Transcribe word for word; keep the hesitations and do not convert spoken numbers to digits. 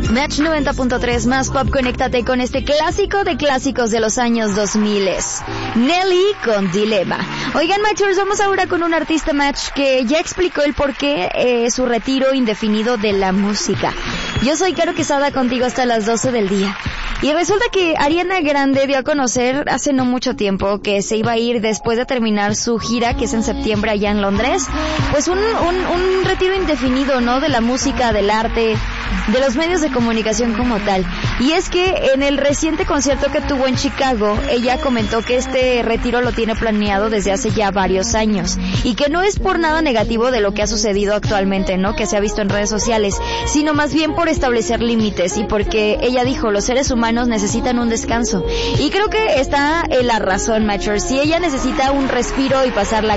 Match noventa punto tres más pop, conéctate con este clásico de clásicos de los años dos mil. Nelly con Dilema. Oigan, Matchers, vamos ahora con un artista, Match, que ya explicó el porqué eh, su retiro indefinido de la música. Yo soy Caro Quesada, contigo hasta las doce del día. Y resulta que Ariana Grande dio a conocer hace no mucho tiempo que se iba a ir después de terminar su gira, que es en septiembre allá en Londres, pues un, un, un retiro indefinido, ¿no? De la música, del arte, de los medios de comunicación como tal. Y es que en el reciente concierto que tuvo en Chicago, ella comentó que este retiro lo tiene planeado desde hace ya varios años y que no es por nada negativo de lo que ha sucedido actualmente, ¿no? Que se ha visto en redes sociales, sino más bien por establecer límites y porque ella dijo, los seres humanos necesitan un descanso. Y creo que está en la razón, Matcher. Si ella necesita un respiro y pasarla